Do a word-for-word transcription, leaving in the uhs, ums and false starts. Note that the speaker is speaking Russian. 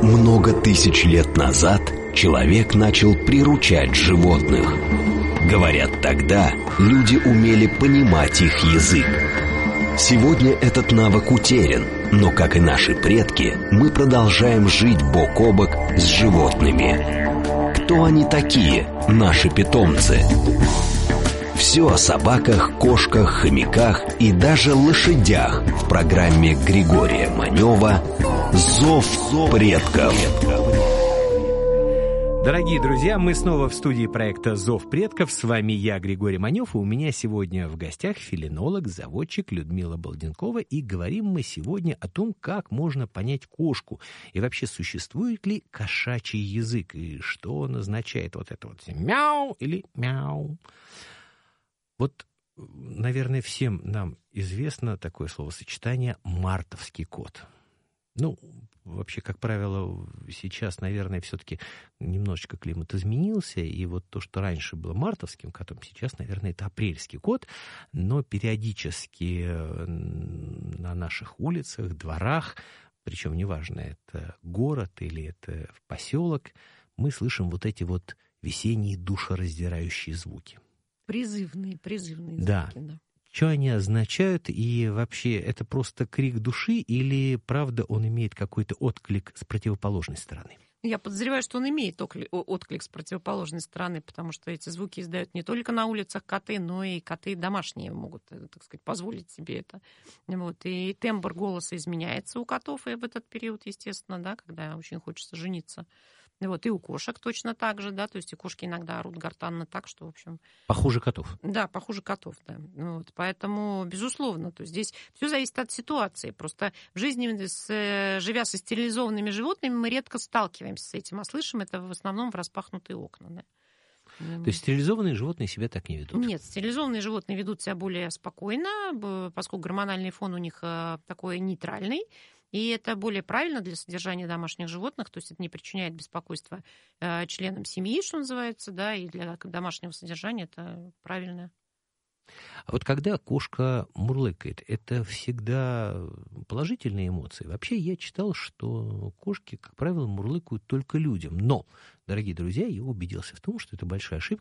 Много тысяч лет назад человек начал приручать животных. Говорят, тогда люди умели понимать их язык. Сегодня этот навык утерян, но, как и наши предки, мы продолжаем жить бок о бок с животными. Кто они такие, наши питомцы? Все о собаках, кошках, хомяках и даже лошадях в программе Григория Манева «Зов предков». Дорогие друзья, мы снова в студии проекта «Зов предков». С вами я, Григорий Манев, и у меня сегодня в гостях фелинолог, заводчик Людмила Балденкова. И говорим мы сегодня о том, как можно понять кошку. И вообще, существует ли кошачий язык, и что он означает. Вот это вот мяу или мяу. Вот, наверное, всем нам известно такое словосочетание «мартовский кот». Ну, вообще, как правило, сейчас, наверное, все-таки немножечко климат изменился, и вот то, что раньше было мартовским котом, сейчас, наверное, это апрельский кот, но периодически на наших улицах, дворах, причем неважно, это город или это поселок, мы слышим вот эти вот весенние душераздирающие звуки. Призывные, призывные да. звуки, да. Что они означают, и вообще это просто крик души, или, правда, он имеет какой-то отклик с противоположной стороны? Я подозреваю, что он имеет отклик с противоположной стороны, потому что эти звуки издают не только на улицах коты, но и коты домашние могут, так сказать, позволить себе это. Вот. И тембр голоса изменяется у котов и в этот период, естественно, да, когда очень хочется жениться. Вот, и у кошек точно так же, да, то есть и кошки иногда орут гортанно так, что, в общем... Похуже котов. Да, похуже котов, да. Вот, поэтому, безусловно, то есть здесь все зависит от ситуации. Просто в жизни, с, живя со стерилизованными животными, мы редко сталкиваемся с этим, а слышим это в основном в распахнутые окна, да. То есть стерилизованные животные себя так не ведут? Нет, стерилизованные животные ведут себя более спокойно, поскольку гормональный фон у них такой нейтральный. И это более правильно для содержания домашних животных, то есть это не причиняет беспокойства э, членам семьи, что называется, да, и для домашнего содержания это правильно. А вот когда кошка мурлыкает, это всегда положительные эмоции? Вообще я читал, что кошки, как правило, мурлыкают только людям. Но, дорогие друзья, я убедился в том, что это большая ошибка,